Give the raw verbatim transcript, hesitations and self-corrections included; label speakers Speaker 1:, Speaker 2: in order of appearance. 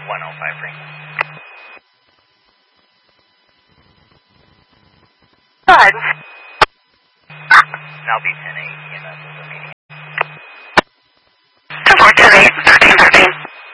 Speaker 1: one oh five three.
Speaker 2: Go ahead.
Speaker 1: Now be ten eight.